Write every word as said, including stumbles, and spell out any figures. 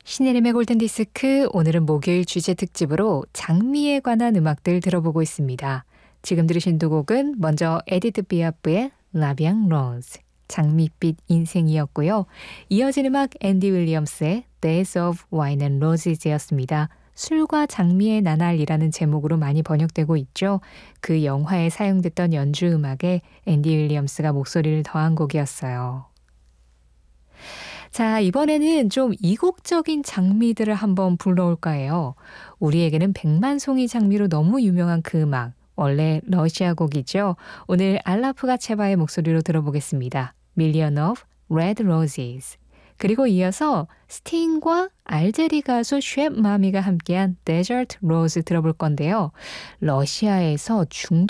신혜림의 골든디스크, 오늘은 목요일 주제 특집으로 장미에 관한 음악들 들어보고 있습니다. 지금 들으신 두 곡은 먼저 에디트 피아프의 La Vie Rose, 장밋빛 인생이었고요. 이어진 음악 앤디 윌리엄스의 Days of Wine and Roses였습니다. 술과 장미의 나날이라는 제목으로 많이 번역되고 있죠. 그 영화에 사용됐던 연주 음악에 앤디 윌리엄스가 목소리를 더한 곡이었어요. 자, 이번에는 좀 이국적인 장미들을 한번 불러올까 해요. 우리에게는 백만송이 장미로 너무 유명한 그 음악, 원래 러시아 곡이죠. 오늘 알라 푸가체바의 목소리로 들어보겠습니다. Million of Red Roses. 그리고 이어서 스팅과 알제리 가수 쉐 마미가 함께한 Desert Rose 들어볼 건데요. 러시아에서 중동